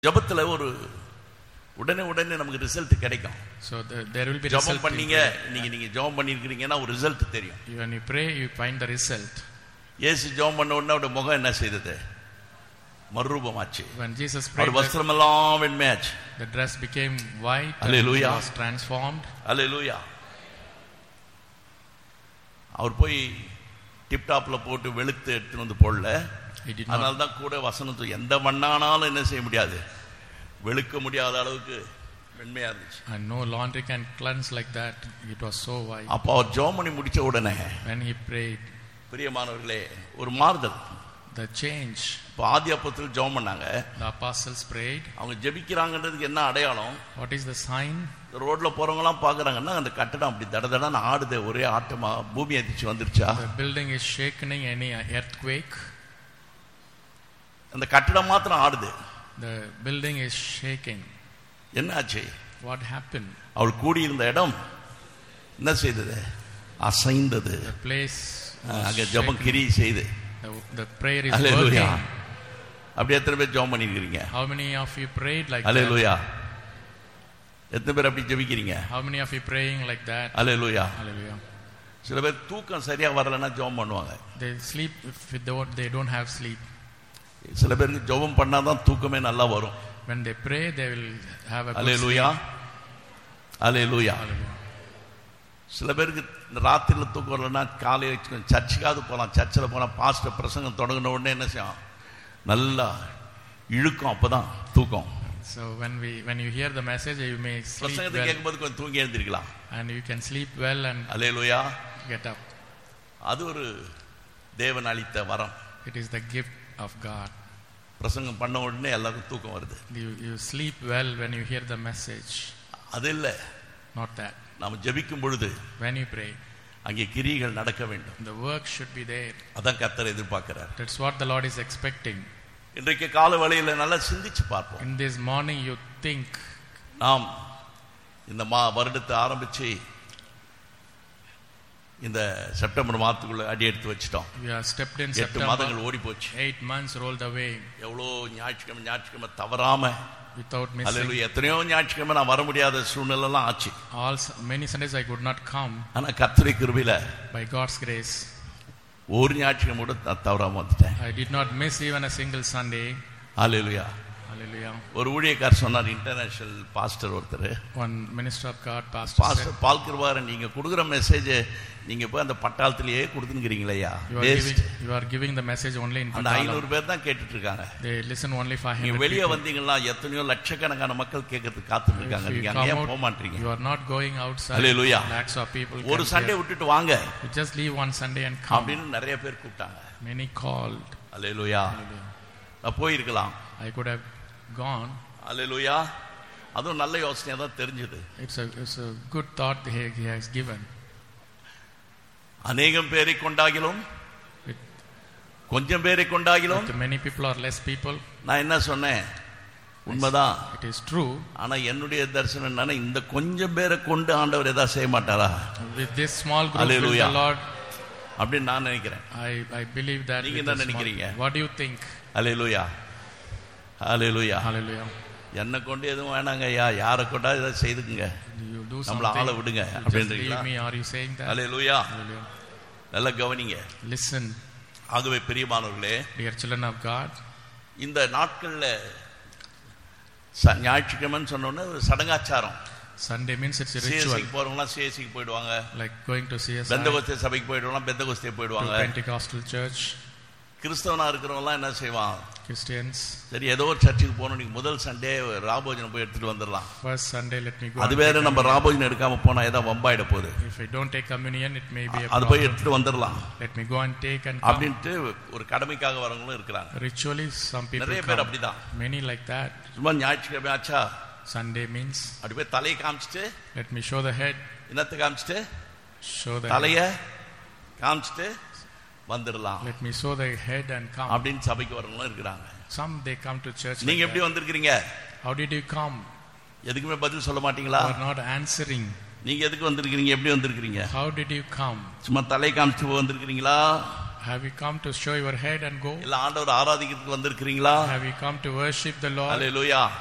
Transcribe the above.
ஜபத்துல ஒரு உடனே நமக்கு ரிசல்ட் கிடைக்கும். So there will be ஜபம் result. பண்ணீங்க, நீங்க ஜபம் பண்ணிருக்கீங்கன்னா ஒரு ரிசல்ட் தெரியும். When you pray, you find the result. இயேசு ஜபம் பண்ண உடனே அவருடைய முகம் என்ன செய்தது? மறுரூபமாச்சு. When Jesus அவர் prayed, வஸ்திரம் எல்லாம் வெண்மையாச்சு. the dress became white. Hallelujah. And was transformed. அல்லேலூயா. அவர் போய் டிப் டாப்ல போட்டு வெளுத்து எடுத்துட்டு வந்து போடல. அதனால தான் கூட வசனத்து எந்த மண்ணானாலும் என்ன செய்ய முடியாது, வெளுக்க முடியாத அளவுக்கு வெண்மையா இருந்துச்சு. And no laundry can cleanse like that. It was so white. அப்போ அவர் ஜெபம் பண்ணி முடிச்ச உடனே When he prayed, பிரியமானவர்களே ஒரு மாறுதல். the change. இப்போ ஆதி அப்போஸ்தலர் ஜெபம் பண்ணாங்க. The apostles prayed. அவங்க ஜெபிக்கிறாங்கன்றதுக்கு என்ன அடையாளம்? What is the sign? ரோட்ல போறவங்க எல்லாம் பாக்குறாங்கன்னா அந்த கட்டடம் அப்படி தடதடன்னு ஆடுது, ஒரே ஆட்டமா பூமி அதிர்ச்சி வந்துருச்சா? The building is shaking, any earthquake. அந்த கட்டடம் மாத்திரம் ஆடுது. The building is shaking. என்ன ஆச்சு? What happened? அவள் கூடியிருந்த இடம் என்ன செய்தது? அசைந்தது. The place அங்க ஜெபம் கிரி செய்து. the prayer is Hallelujah. working. அப்படி எத்தனை பேர் ஜெபம் பண்ணிருக்கீங்க? How many of you prayed like Hallelujah. எத்தனை பேர் அப்படி ஜெபிக்கிறீங்க? that? How many of you praying like that? Hallelujah. Hallelujah. சில பேர் தூக்கம் சரியா வரலன்னா ஜெபம் பண்ணுவாங்க. They sleep if they don't have sleep. சில பேருக்கு ஜெபம் பண்ணாதான் தூக்கமே நல்லா வரும். When they pray, they will have a good Hallelujah. sleep. Hallelujah. Hallelujah. சில பேருக்கு இந்த ராத்திரில தூக்கம் வரலன்னா காலையில சர்ச்சுக்காவது போகலாம். சர்ச்சில் போனால் பாஸ்டர் பிரசங்கம் தொடங்கின உடனே என்ன செய்யும், நல்லா இழுக்கும், அப்பதான் தூக்கம். So when you hear the message, you may sleep பிரசங்கத்தை well, கேட்கும்போது கொஞ்சம் தூங்கி எழுந்திருக்கலாம். and you can sleep well and Hallelujah. get up. அது ஒரு தேவன் அளித்த வரம். It is the gift of God. பிரசங்கம் பண்ண உடனே எல்லாருக்கும் தூக்கம் வருது. You sleep well when you hear the message. அது இல்லை, Not that. நாம் ஜெபிக்கும் பொழுது When you pray, அங்கே கிரியைகள் நடக்க வேண்டும். the work should be there. அதான் கர்த்தர் எதிர்பார்க்கிறார். That's what the Lord is expecting. இன்றைக்கு கால வேளையில நல்லா சிந்திச்சு பார்ப்போம். In this morning, you think. நாம் இந்த வருடத்தை ஆரம்பிச்சு இந்த செப்டம்பர் மாதத்துக்குள்ள அடி எடுத்து வச்சிட்டோம். We have stepped in 8 September. மாதங்கள் ஓடி போச்சு. 8 months rolled away எவ்வளோ ஞாயிற்றுக்கிழமை தவறாம. without missing. அல்லேலூயா. எத்தனையோ ஞாயிற்றுக்கிழமை நான் வர முடியாத சூழ்நிலை எல்லாம் ஆச்சு. Many Sundays I could not come. ஆனா கர்த்தருடைய கிருபையில By God's grace, ஒரு ஞாயிற்றுக்கிழமை கூட நான் தவறாம வந்துட்டேன். I did not miss even a single Sunday. Hallelujah. Hallelujah. ஒரு ஊழியக்காரர் சொன்னார், இன்டர்நேஷனல் பாஸ்டர் ஒருத்தர், One minister of God, pastor said, பால் கிருபாரன், நீங்க கொடுக்குற மெசேஜ் நீங்க போய் அந்த பட்டாளத்திலேயே கொடுத்துங்கிறீங்களா? you are giving the message only in அந்த Patala. 500 பேர் தான் கேட்டுட்டு இருக்காங்க. They listen only 500 நீங்க வெளியே people. வந்தீங்கன்னா எத்தனையோ லட்சக்கணக்கான மக்கள் கேட்கறதுக்கு காத்துட்டு இருக்காங்க. If you நீங்க come அங்கேயே out, போக மாட்டீங்க. you are not going outside. Hallelujah. Lakhs of people ஒரு come சண்டே here. விட்டுட்டு வாங்க You just leave one Sunday and come. அப்படின்னு நிறைய பேர் கூப்பிட்டாங்க. Many called. அல்லேலூயா. நான் போயிருக்கலாம். I could have gone. அல்லேலூயா. அதுவும் நல்ல யோசனையா தான் தெரிஞ்சது. It's a good thought he has given. அநேகம் பேரை கொண்டாகிலும் கொஞ்சம் பேரை கொண்டாகிலும் With many people or less people, நான் என்ன சொன்னேன், உண்மைதான். it is true. ஆனா என்னுடைய தரிசனம் என்னன்னா, இந்த கொஞ்சம் பேரை கொண்டு ஆண்டவர் ஏதாவது செய்ய மாட்டாரா? With this small group, will Hallelujah. the Lord, அப்படின்னு நான் நினைக்கிறேன். I believe that. நீங்க with என்ன this small- நினைக்கிறீங்க? What do you think? Hallelujah. Hallelujah. Hallelujah. என்ன கொண்டு எதுவும் வேணாங்க ஐயா, யாரை கொண்டா இதை செய்துக்குங்க, You do நம்மள ஆள something. விடுங்க You just அப்படின்றீங்களா? leave me. Are you saying that? Hallelujah. Hallelujah. நல்லா கவனிங்க. Listen, ஆகவே பிரியமானவர்களே, dear children of God. இந்த நாட்கள்ல ஞாயிற்றுக்கிழமைன்னு சொன்னோன்னே ஒரு சடங்காச்சாரம். Sunday means it's a ritual. சிஎஸ்சிக்கு போறவங்களாம் சிஎஸ்சிக்கு போயிடுவாங்க. Like going to CSI, Pentecost சபைக்கு போயிடுவாங்க, பெந்தகோஸ்தே to போயிடுவாங்க. Pentecostal church. கிறிஸ்தவனா இருக்கிறவங்கலாம் என்ன செய்வான், Christians, சரி ஏதோ ஒரு சர்ச்சுக்கு போகணும், நீங்க முதல் சண்டே ராபோஜனம் போய் எடுத்துட்டு வந்துடலாம். first Sunday let me go. அது and வேற, take நம்ம communion. ராபோஜனம் எடுக்காம போனா ஏதாவது வம்பாயிட போகுது. If I don't take communion, it may be a அது போய் problem. எடுத்துட்டு வந்துடலாம் Let me go and take and come. அப்படின்ட்டு ஒரு கடமைக்காக வரவங்களும் இருக்கிறாங்க. Ritually, some people நிறைய பேர் come. அப்படிதான். Many like that. சும்மா ஞாயிற்றுக்கிழமை ஆச்சா Sunday means அப்படி போய் தலையை காமிச்சிட்டு, let me show the head, என்னத்தை காமிச்சிட்டு, show the தலைய head. காமிச்சிட்டு வந்துடலாம் Let me show the head and come. அப்படின்னு சபைக்கு வரவங்களும் இருக்கிறாங்க. Some they come to church. நீங்க Like எப்படி that. வந்திருக்கிறீங்க? How did you come? எதுக்குமே பதில் சொல்ல மாட்டீங்களா? You are not answering. நீங்க எதுக்கு வந்திருக்கிறீங்க? எப்படி வந்திருக்கிறீங்க? How did you come? சும்மா தலை காமிச்சு வந்திருக்கிறீங்களா? Have you come to show your head and go? இல்ல ஆண்டவர் ஆராதிக்கிறதுக்கு வந்திருக்கிறீங்களா? Have you come to worship the Lord? Hallelujah.